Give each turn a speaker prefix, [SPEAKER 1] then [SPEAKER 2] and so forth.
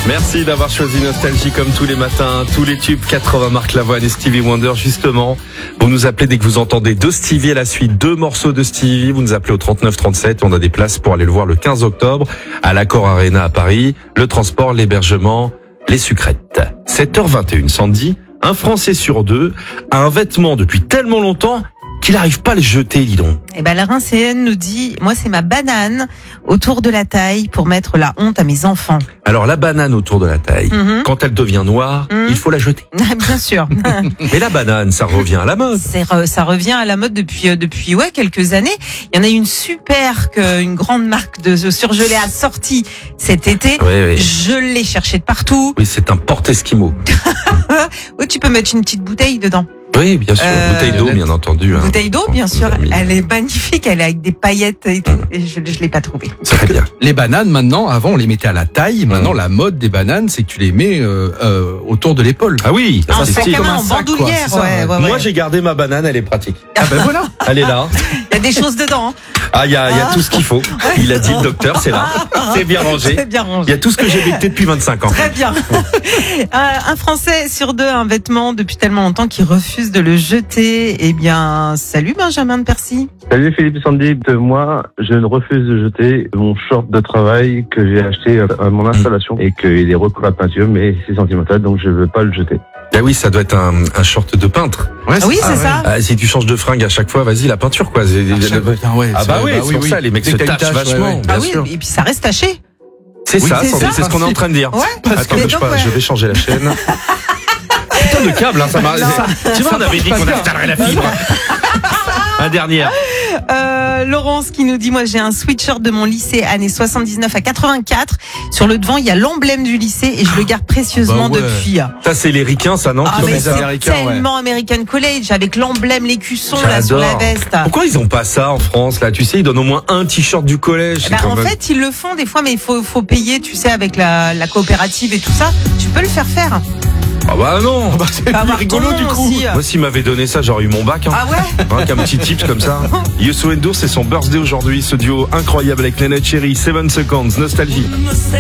[SPEAKER 1] Merci d'avoir choisi Nostalgie comme tous les matins. Tous les tubes 80 Marc Lavoine et Stevie Wonder, justement. Vous nous appelez dès que vous entendez deux Stevie à la suite, deux morceaux de Stevie. Vous nous appelez au 39 37. On a des places pour aller le voir le 15 octobre à l'Accor Arena à Paris. Le transport, l'hébergement, les sucrètes. 7h21, Sandy. Un Français sur deux a un vêtement depuis tellement longtemps qu'il n'arrive pas à le jeter, dis donc.
[SPEAKER 2] Eh ben, la Rincéenne nous dit, moi, c'est ma banane autour de la taille pour mettre la honte à mes enfants.
[SPEAKER 1] Alors, la banane autour de la taille, quand elle devient noire, il faut la jeter.
[SPEAKER 2] Bien sûr.
[SPEAKER 1] Mais la banane, ça revient à la mode.
[SPEAKER 2] Ça revient à la mode depuis quelques années. Il y en a une une grande marque de surgelé a sorti cet été.
[SPEAKER 1] Oui.
[SPEAKER 2] Je l'ai cherché de partout.
[SPEAKER 1] Oui, c'est un porte-esquimau.
[SPEAKER 2] Oui, tu peux mettre une petite bouteille dedans.
[SPEAKER 1] Oui, bien sûr. Bouteille d'eau, bien entendu.
[SPEAKER 2] Bouteille d'eau, bien sûr. Elle est magnifique. Elle est avec des paillettes et tout. Et je l'ai pas trouvée.
[SPEAKER 1] C'est très bien.
[SPEAKER 3] Les bananes, maintenant, avant, on les mettait à la taille. Maintenant, la mode des bananes, c'est que tu les mets autour de l'épaule.
[SPEAKER 1] Ah oui,
[SPEAKER 2] En
[SPEAKER 1] c'est
[SPEAKER 2] sac
[SPEAKER 1] stylé.
[SPEAKER 2] à main, en
[SPEAKER 3] sac, quoi,
[SPEAKER 2] bandoulière.
[SPEAKER 3] c'est ça,
[SPEAKER 2] Ouais.
[SPEAKER 1] Moi, j'ai gardé ma banane, elle est pratique.
[SPEAKER 3] Ah ben voilà.
[SPEAKER 1] Elle est là.
[SPEAKER 2] Il y a des choses dedans. Hein.
[SPEAKER 1] Ah, il y a tout ce qu'il faut. Il a dit le docteur, c'est là. C'est bien rangé.
[SPEAKER 2] C'est bien rangé.
[SPEAKER 1] Il y a tout ce que j'ai becté depuis 25 ans.
[SPEAKER 2] Très bien. Un Français sur deux a un vêtement depuis tellement longtemps qu'il refuse de le jeter. Eh bien, salut Benjamin de Percy.
[SPEAKER 4] Salut Philippe et Sandy, moi je ne refuse de jeter mon short de travail que j'ai acheté à mon installation et qu'il est recouvert de peinture mais c'est sentimental donc je ne veux pas le jeter.
[SPEAKER 1] Ah oui, ça doit être un short de peintre.
[SPEAKER 3] Ouais,
[SPEAKER 2] Ah oui, c'est ça.
[SPEAKER 1] Ah, si tu changes de fringue à chaque fois, vas-y, la peinture, quoi. Ah bah oui, c'est pour ça, les mecs se tachent vachement.
[SPEAKER 2] Ah
[SPEAKER 1] Bien
[SPEAKER 2] oui,
[SPEAKER 1] sûr.
[SPEAKER 2] et puis ça reste taché.
[SPEAKER 1] C'est
[SPEAKER 2] Oui,
[SPEAKER 1] ça,
[SPEAKER 2] c'est
[SPEAKER 1] c'est
[SPEAKER 2] ça.
[SPEAKER 1] ce qu'on est en train de dire.
[SPEAKER 2] Ouais.
[SPEAKER 1] Attends,
[SPEAKER 2] Et
[SPEAKER 1] bouge
[SPEAKER 2] donc,
[SPEAKER 1] pas,
[SPEAKER 2] ouais.
[SPEAKER 1] je vais changer la chaîne. Putain de câble, hein, ça m'a... Tu vois, on avait dit qu'on installerait la fibre. Un dernier.
[SPEAKER 2] Laurence qui nous dit, moi j'ai un sweatshirt de mon lycée années 79 à 84. Sur le devant, il y a l'emblème du lycée et je le garde précieusement
[SPEAKER 3] Bah ouais.
[SPEAKER 2] depuis.
[SPEAKER 1] Ça, c'est les ricains, ça, non?
[SPEAKER 2] Ah
[SPEAKER 1] qui ont
[SPEAKER 2] mais
[SPEAKER 1] mis ça.
[SPEAKER 2] c'est tellement American College avec l'emblème, l'écusson là sur la
[SPEAKER 1] J'adore.
[SPEAKER 2] veste.
[SPEAKER 1] Pourquoi ils ont pas ça en France, là? Tu sais, ils donnent au moins un t-shirt du collège.
[SPEAKER 2] Bah, en fait, ils le font des fois, mais il faut payer, tu sais, avec la coopérative et tout ça. Tu peux le faire faire.
[SPEAKER 1] Ah bah non.
[SPEAKER 3] c'est
[SPEAKER 2] Pas avoir
[SPEAKER 3] rigolo
[SPEAKER 2] ton
[SPEAKER 3] du
[SPEAKER 2] nom
[SPEAKER 3] coup.
[SPEAKER 2] aussi.
[SPEAKER 1] Moi, s'il m'avait donné ça, j'aurais eu mon bac. Hein.
[SPEAKER 2] Ah ouais.
[SPEAKER 1] Hein, qu'un petit tips comme ça. Youssou N'Dour, c'est son birthday aujourd'hui. Ce duo incroyable avec Neneh Cherry, 7 Seconds, Nostalgie.